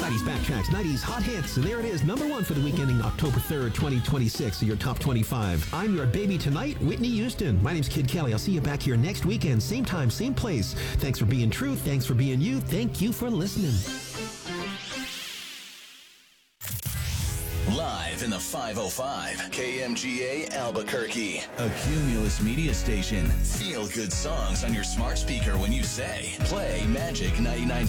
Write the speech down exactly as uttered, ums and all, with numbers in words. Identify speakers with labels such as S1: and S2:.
S1: nineties Backtracks, nineties Hot Hits, and there it is, number one for the week ending October third, twenty twenty-six, your top twenty-five. I'm your baby tonight, Whitney Houston. My name's Kid Kelly. I'll see you back here next weekend, same time, same place. Thanks for being true. Thanks for being you. Thank you for listening.
S2: Live in the five oh five, K M G A Albuquerque, a Cumulus media station. Feel good songs on your smart speaker when you say, play Magic ninety-nine.